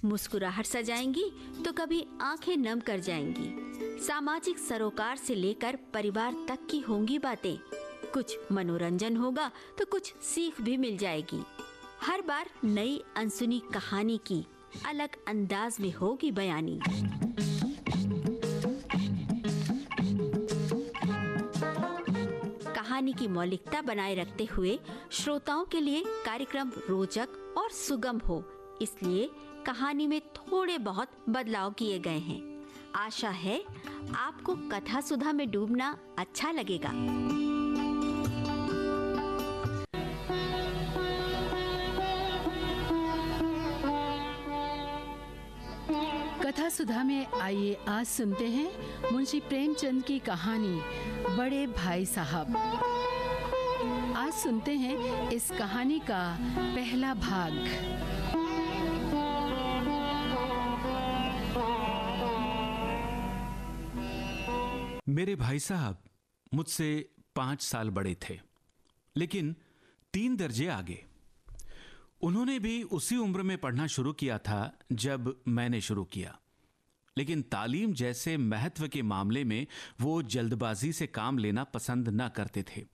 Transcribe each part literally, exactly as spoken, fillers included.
मुस्कुराहट सजाएंगी तो कभी आंखें नम कर जाएंगी। सामाजिक सरोकार से लेकर परिवार तक की होंगी बातें। कुछ मनोरंजन होगा तो कुछ सीख भी मिल जाएगी। हर बार नई अनसुनी कहानी की अलग अंदाज में होगी बयानी। कहानी की मौलिकता बनाए रखते हुए श्रोताओं के लिए कार्यक्रम रोचक और सुगम हो, इसलिए कहानी में थोड़े बहुत बदलाव किए गए हैं। आशा है आपको कथा सुधा में डूबना अच्छा लगेगा। कथा सुधा में आइए आज सुनते हैं मुंशी प्रेमचंद की कहानी बड़े भाई साहब। आज सुनते हैं इस कहानी का पहला भाग। मेरे भाई साहब मुझसे पांच साल बड़े थे, लेकिन तीन दर्जे आगे। उन्होंने भी उसी उम्र में पढ़ना शुरू किया था जब मैंने शुरू किया, लेकिन तालीम जैसे महत्व के मामले में वो जल्दबाजी से काम लेना पसंद न करते थे।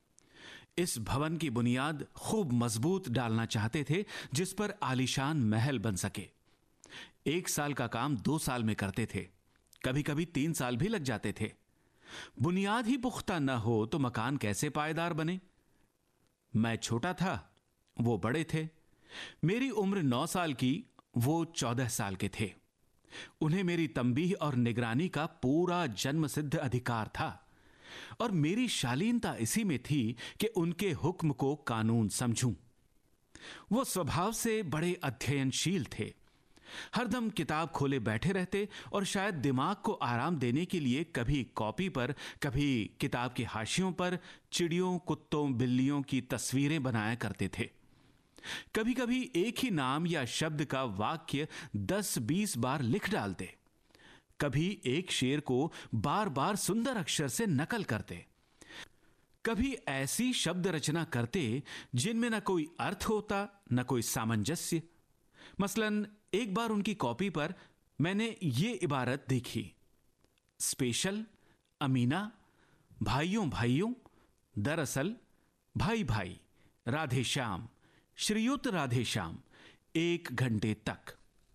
इस भवन की बुनियाद खूब मजबूत डालना चाहते थे जिस पर आलीशान महल बन सके। एक साल का काम दो साल में करते थे, कभी कभी तीन साल भी लग जाते थे। बुनियाद ही पुख्ता न हो तो मकान कैसे पायदार बने। मैं छोटा था, वो बड़े थे। मेरी उम्र नौ साल की, वो चौदह साल के थे। उन्हें मेरी तंबीह और निगरानी का पूरा जन्मसिद्ध अधिकार था, और मेरी शालीनता इसी में थी कि उनके हुक्म को कानून समझूं। वो स्वभाव से बड़े अध्ययनशील थे, हरदम किताब खोले बैठे रहते और शायद दिमाग को आराम देने के लिए कभी कॉपी पर, कभी किताब के हाशियों पर चिड़ियों, कुत्तों, बिल्लियों की तस्वीरें बनाया करते थे। कभी कभी एक ही नाम या शब्द का वाक्य दस बीस बार लिख डालते। कभी एक शेर को बार बार सुंदर अक्षर से नकल करते। कभी ऐसी शब्द रचना करते जिनमें न कोई अर्थ होता न कोई सामंजस्य। मसलन एक बार उनकी कॉपी पर मैंने ये इबारत देखी: स्पेशल, अमीना, भाइयों भाइयों, दरअसल, भाई भाई, राधे श्याम, श्रीयुत राधे श्याम, एक घंटे तक।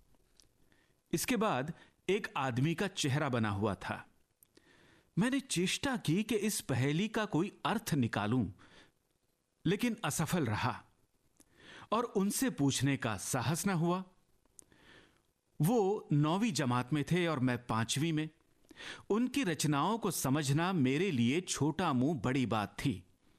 इसके बाद एक आदमी का चेहरा बना हुआ था। मैंने चेष्टा की कि इस पहेली का कोई अर्थ निकालूं, लेकिन असफल रहा और उनसे पूछने का साहस न हुआ। वो नौवीं जमात में थे और मैं पांचवीं में। उनकी रचनाओं को समझना मेरे लिए छोटा मुंह बड़ी बात थी।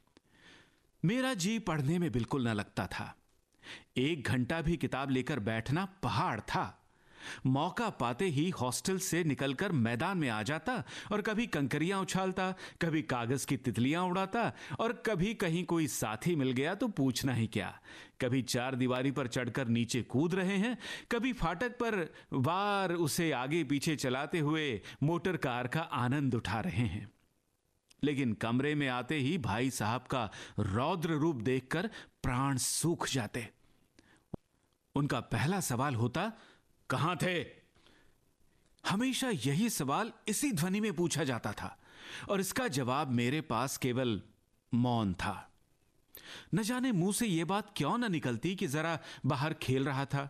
मेरा जी पढ़ने में बिल्कुल न लगता था। एक घंटा भी किताब लेकर बैठना पहाड़ था। मौका पाते ही हॉस्टल से निकलकर मैदान में आ जाता और कभी कंकरियां उछालता, कभी कागज की तितलियां उड़ाता, और कभी कहीं कोई साथी मिल गया तो पूछना ही क्या। कभी चार दीवारी पर चढ़कर नीचे कूद रहे हैं, कभी फाटक पर वार उसे आगे पीछे चलाते हुए मोटर कार का आनंद उठा रहे हैं। लेकिन कमरे में आते ही भाई साहब का रौद्र रूप देखकर प्राण सूख जाते। उनका पहला सवाल होता, कहां थे? हमेशा यही सवाल इसी ध्वनि में पूछा जाता था और इसका जवाब मेरे पास केवल मौन था। न जाने मुंह से यह बात क्यों न निकलती कि जरा बाहर खेल रहा था।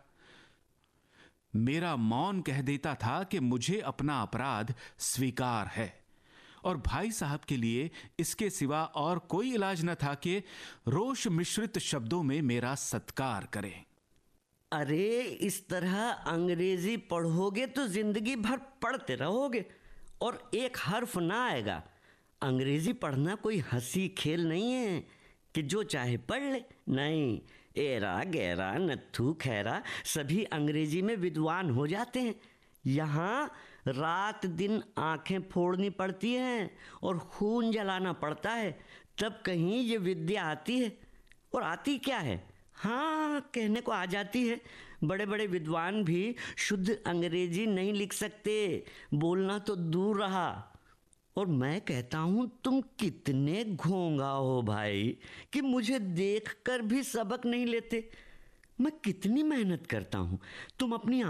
मेरा मौन कह देता था कि मुझे अपना अपराध स्वीकार है और भाई साहब के लिए इसके सिवा और कोई इलाज न था कि रोष मिश्रित शब्दों में मेरा सत्कार करें। अरे, इस तरह अंग्रेजी पढ़ोगे तो जिंदगी भर पढ़ते रहोगे और एक हर्फ ना आएगा। अंग्रेजी पढ़ना कोई हंसी खेल नहीं है कि जो चाहे पढ़ ले। नहीं, एरा गैरा नत्थू खैरा सभी अंग्रेजी में विद्वान हो जाते हैं। यहाँ रात दिन आंखें फोड़नी पड़ती हैं और खून जलाना पड़ता है, तब कहीं ये विद्या आती है। और आती क्या है? हाँ, कहने को आ जाती है। बड़े बड़े विद्वान भी शुद्ध अंग्रेजी नहीं लिख सकते, बोलना तो दूर रहा। और मैं कहता हूँ, तुम कितने घोंगा हो भाई कि मुझे देखकर भी सबक नहीं लेते। मैं कितनी मेहनत करता हूँ, तुम अपनी